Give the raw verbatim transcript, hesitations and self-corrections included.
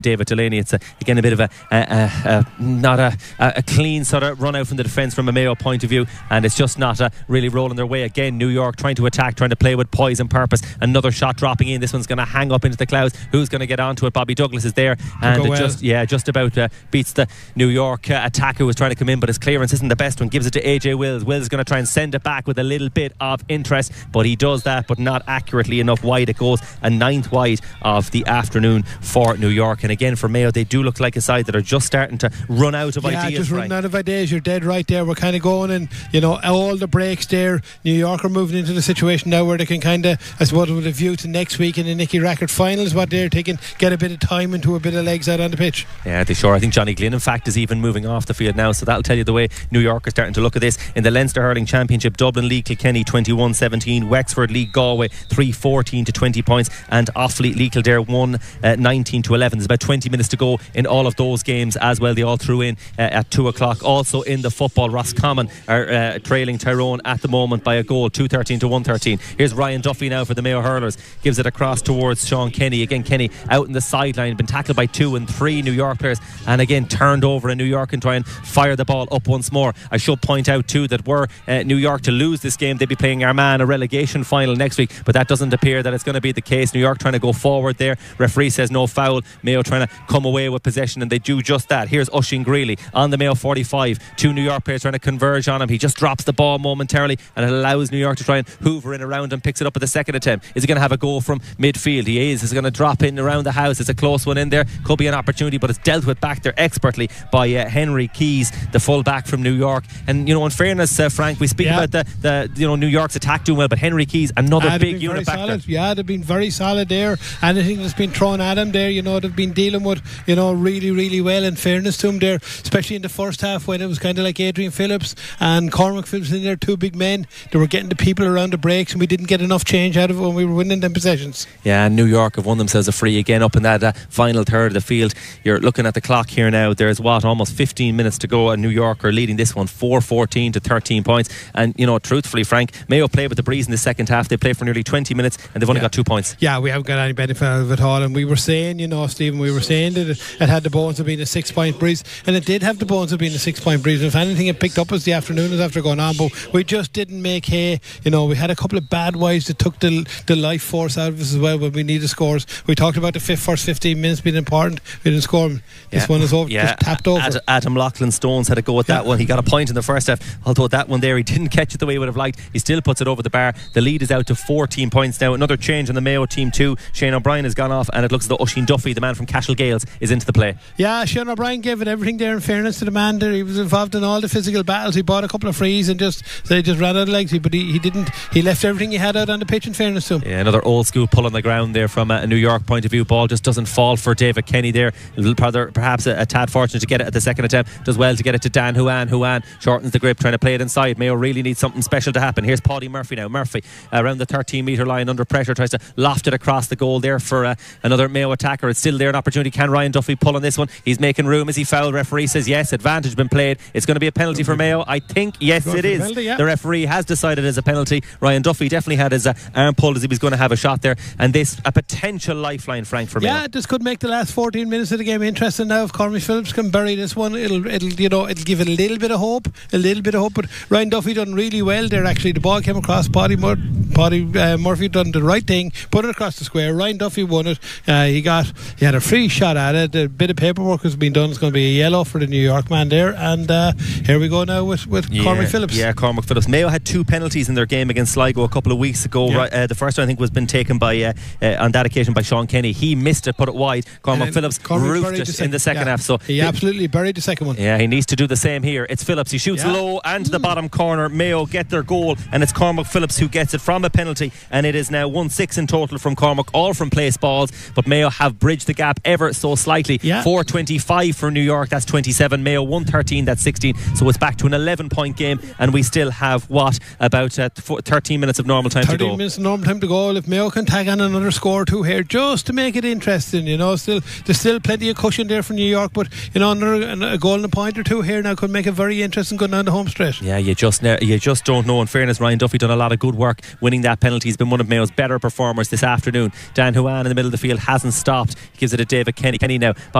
David Delaney. It's a, again a bit of a, a, a, a not a, a clean sort of run out from the defence from a Mayo point of view, and it's just not a really rolling their way. Again, New York trying to attack, trying to play with poise and purpose. Another shot dropping in. This one's going to hang up into the clouds. Who's going to get onto it? Bobby Douglas is there, and it well. just yeah just about uh, beats the New York uh, attacker who was trying to come in, but his clearance isn't the best one. Gives it to A J Wills. Wills is going to try and send it back with a little bit of interest, but he does that, but not accurately enough. Wide it goes, a ninth wide of the afternoon for New York. And again for Mayo, they do look like a side that are just starting to run out of yeah, ideas. Yeah, just running right. out of ideas. You're dead right there. We're kind of going, and you know, all the breaks there. New York are moving into the situation now where they can kind of, I suppose, with a view to next week in the Nicky Rackard final is what they're taking, get a bit of time into a bit of legs out on the pitch. Yeah, they sure. I think Johnny Glynn in fact is even moving off the field now, so that'll tell you the way New York are starting to look at this. In the Leinster Hurling Championship, Dublin League Kilkenny twenty-one seventeen, Wexford League Galway three fourteen to twenty points, and Offaly League Kildare one nineteen to eleven. There's about twenty minutes to go in all of those games as well. They all threw in uh, at two o'clock. Also in the football, Roscommon are uh, trailing Tyrone at the moment by a goal, two thirteen to one thirteen. Here's Ryan Duffy now for the Mayo Hurlers, gives it across towards Sean Kenny. Again Kenny out in the sideline, been tackled by two and three New York players, and again turned over in New York and try and fire the ball up once more. I should point out too that were uh, New York to lose this game, they'd be playing Armagh a relegation final next week, but that doesn't appear that it's going to be the case. New York trying to go forward there, referee says no foul. Mayo trying to come away with possession, and they do just that. Here's Oisin Greeley on the Mayo forty-five, two New York players trying to converge on him. He just drops the ball momentarily, and it allows New York to try and hoover in around and picks it up at the second attempt. Is he going to have a go from midfield? He is. Is he going to drop in around the house? It's a close one in there, could be an opportunity, but it's dealt with back there expertly by uh, Henry Keys, the full back from New York. And you know, in fairness, uh, Frank, we speak yeah. about the, the you know New York's attack doing well, but Henry Keys, another ah, big unit back solid. there. Yeah, they've been very solid there. Anything that's been thrown at him there, you know, they've been dealing with, you know, really, really well, in fairness to him there, especially in the first half when it was kind of like Adrian Phillips and Cormac Phillips in there, two big men. They were getting the people around the breaks, and we didn't get enough change out of it when we were winning them possessions. Yeah, and New York have won themselves a free again up in that uh, final third of the field. You're looking at the clock here now. There's what, almost fifteen minutes to go, and New York are leading this one four fourteen to thirteen points. And you know, truthfully, Frank, Mayo played with the breeze in the second half. They played for nearly twenty minutes and they've only yeah. got two points. Yeah, we haven't got any benefit out of it all. And we were saying, you know, Stephen, we were saying that it, it had the bones of being a six point breeze, and it did have the bones of being a six point breeze. And if anything, it picked up as the afternoon was after going on, but we just didn't make hay. You know, we had a couple of bad wives that took the, the life force out of us as well when we needed scores. We talked about the fifth, first fifteen minutes being important. We didn't score. This yeah. one is over, yeah. just tapped over. Ad- Adam Loughlin Stones had a go at yeah. that one. He got a point in the first half, although that one there he didn't catch it the way he would have liked. He still puts it over the bar. The lead is out to fourteen points now. Another change on the Mayo team too. Shane O'Brien has gone off, and it looks as though Oisin Duffy, the man from Cashel Gales, is into the play. Yeah, Shane O'Brien gave it everything there, in fairness to the man there. He was involved in all the physical battles. He bought a couple of frees and just so he just ran out of legs, but he, he didn't he left everything he had out on the pitch, in fairness to him. Yeah, another old school pull on the ground there from a New York point of view. Ball just doesn't fall for David Kenny there. A little perhaps a, a tad fortunate to get it at the second attempt. Does well to get it to Dan Huan. Huan shortens the grip, trying to play it inside. Mayo really needs something special to happen. Here's Paddy Murphy now. Murphy around the thirteen metre line under pressure, tries to loft it across the goal there for uh, another Mayo attacker. It's still there, an opportunity. Can Ryan Duffy pull on this one? He's making room. Is he fouled? Referee says yes, advantage been played. It's going to be a penalty for Mayo. I think yes it is. Penalty, yeah. The referee has decided as a penalty. Ryan Duffy definitely had his uh, arm pulled as he was going to have a shot there, and this a potential lifeline, Frank, for Mayo. Yeah, this could make the last fourteen minutes of the game interesting now. If Cormac Phillips can bury this one, it'll it'll you know it'll give it a little bit of hope, a little bit of hope. But Ryan Duffy done really well there. Actually, the ball came across. Paddy, Mur- Paddy uh, Murphy done the right thing, put it across the square. Ryan Duffy won it. Uh, he got he had a free shot at it. A bit of paperwork has been done. It's going to be a yellow for the New York man there. And uh, here we go now with with yeah, Cormac Phillips. Yeah, Cormac Phillips. Mayo had two penalties in their game against Sligo a couple of weeks ago. Yeah. Right, uh, the first one I think was been taken by uh, uh, on that occasion by Sean Kenny. He missed it, put it wide. Cormac Phillips Cormac roofed it the in the second yeah. half. So he absolutely buried the second one. Yeah, he needs to do the same here. It's Phillips. He shoots yeah. low and to the bottom corner. Mayo get their goal, and it's Cormac Phillips who gets it from a penalty, and it is now one six in total from Cormac, all from place balls. But Mayo have bridged the gap ever so slightly. Yeah. four twenty-five for New York, that's twenty-seven. Mayo one thirteen, that's sixteen. So it's back to an eleven point game, and we still have what about uh, thirteen minutes of normal time to go. thirteen minutes of normal time to go. If Mayo can tag on another score or two here just to make it interesting, you know, still there's still plenty of cushion there for New York, but you know, another a goal and a point or two here now could make it very interesting going down the home stretch. Yeah, you just you just don't know. In fairness, Ryan Duffy done a lot of good work winning winning that penalty. He's been one of Mayo's better performers this afternoon. Dan Huan in the middle of the field hasn't stopped. He gives it to David Kenny. Kenny now